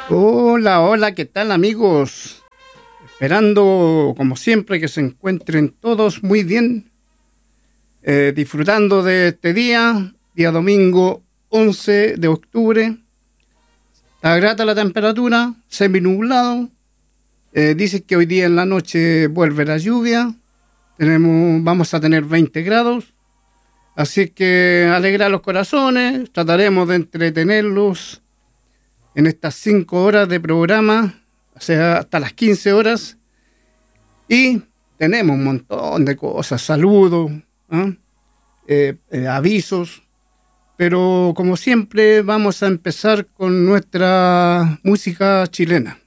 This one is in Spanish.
Hola, hola, ¿qué tal amigos? Esperando, como siempre, que se encuentren todos muy bien, disfrutando de este día domingo 11 de octubre. Está grata la temperatura, seminublado. Dice que hoy día en la noche vuelve la lluvia. Vamos a tener 20 grados. Así que alegra los corazones, trataremos de entretenerlos en estas 5 horas de programa, o sea, hasta las 15 horas. Y tenemos un montón de cosas, saludos, ¿ah? Avisos, pero como siempre vamos a empezar con nuestra música chilena.